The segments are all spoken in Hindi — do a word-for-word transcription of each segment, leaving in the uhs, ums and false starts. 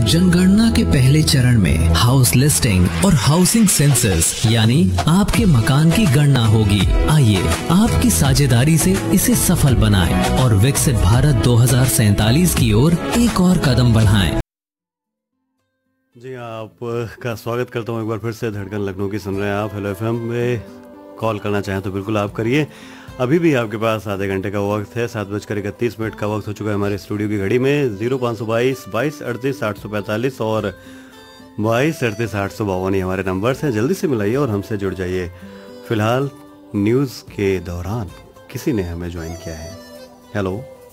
जनगणना के पहले चरण में हाउस लिस्टिंग और हाउसिंग सेंसस यानी आपके मकान की गणना होगी। आइए आपकी साझेदारी से इसे सफल बनाएं और विकसित भारत दो हज़ार सैंतालीस की ओर एक और कदम बढ़ाएं। जी आपका स्वागत करता हूँ एक बार फिर से। धड़कन लखनऊ की सुन रहे हैं आप। हेलो एफएम में कॉल करना चाहें तो बिल्कुल आप करिए। अभी भी आपके पास आधे घंटे का वक्त है। सात बजकर इकतीस मिनट का वक्त हो चुका है हमारे स्टूडियो की घड़ी में। जीरो पाँच सौ बाईस बाईस अड़तीस आठ सौ पैंतालीस और बाईस अड़तीस आठ सौ बावन ही हमारे नंबर्स हैं। जल्दी से मिलाइए और हमसे जुड़ जाइए। फिलहाल न्यूज़ के दौरान किसी ने हमें ज्वाइन किया है। हेलो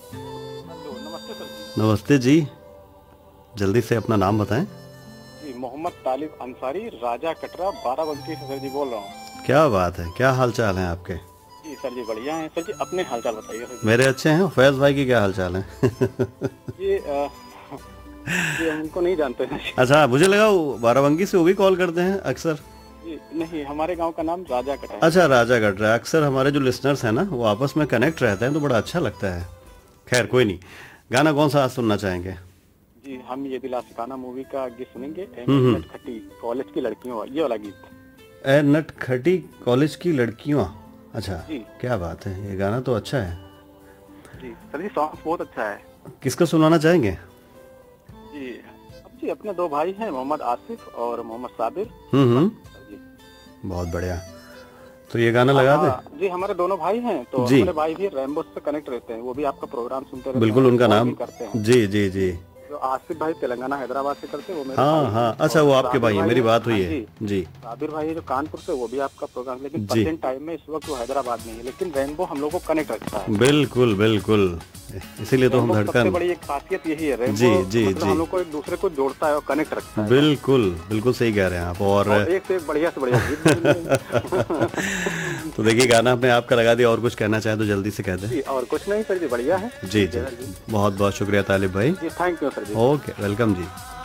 नमस्ते सर। नमस्ते जी, जल्दी से अपना नाम बताएं। जी मोहम्मद तालिब अंसारी, राजा कटरा, बाराबंकी से सर जी बोल रहा हूँ। क्या बात है, क्या हाल चाल है आपके? जी सर जी बढ़िया हैं सर जी, अपने हालचाल बताइए सर जी। मेरे अच्छे हैं। फैज भाई की क्या हाल चाल है? जी आ, जी हम उनको नहीं जानते हैं। अच्छा, मुझे लगा वो बाराबंकी से वो भी कॉल करते हैं अक्सर। जी नहीं, हमारे गांव का नाम राजा कटरा है। अच्छा, राजा कटरा। अक्सर हमारे जो लिसनर्स हैं ना वो आपस में कनेक्ट रहते हैं तो बड़ा अच्छा लगता है। खैर कोई नहीं। गाना कौन सा आज सुनना चाहेंगे? जी हम ये दिला सिकाना मूवी का गीत सुनेंगे। ए नट खटी कॉलेज की लड़कियों, ये वाला गीत। ए नट खटी कॉलेज की लड़कियों। अच्छा जी क्या बात है, ये गाना तो अच्छा है। जी सर जी सॉन्ग बहुत अच्छा है। किसको सुनाना चाहेंगे? जी अब जी अपने दो भाई हैं, मोहम्मद आसिफ और मोहम्मद साबिर। हम्म हम्म जी बहुत बढ़िया। तो ये गाना लगा दे। जी हमारे दोनों भाई हैं तो जी। हमारे भाई भी रैम्बो से कनेक्ट रहते हैं, वो भी आपका प्रोग्राम सुनते रहते हैं। बिल्कुल, उनका कॉल नाम भी करते हैं। जी जी जी जो आसिफ भाई तेलंगाना हैदराबाद से करते हैं, वो मेरे हाँ भाई हाँ। हैं। अच्छा, और वो आपके साबिर भाई है, मेरी है- बात हुई हाँ है जी। जी। साबिर भाई है जो कानपुर से, वो भी आपका प्रोग्राम, लेकिन जी। प्रेजेंट टाइम में इस वक्त वो हैदराबाद में है, लेकिन रैम्बो हम लोग को कनेक्ट रखता है। बिल्कुल बिल्कुल, इसीलिए तो हम रैम्बो की सबसे धड़कन। बड़ी एक खासियत यही है, रैम्बो जी, जी, मतलब जी। हम लोग को एक दूसरे को जोड़ता है और कनेक्ट रखता है। बिल्कुल बिल्कुल सही कह रहे हैं आप। और, और एक से एक बढ़िया से बढ़िया गीत भी मिलेंगे। तो देखिए गाना आपने आपका लगा दिया। और कुछ कहना चाहे तो जल्दी से कह दें। जी और कुछ नहीं सर जी, बढ़िया है। जी जी, बहुत बहुत शुक्रिया तालिब भाई। जी thank you sir ji. Okay, welcome ji.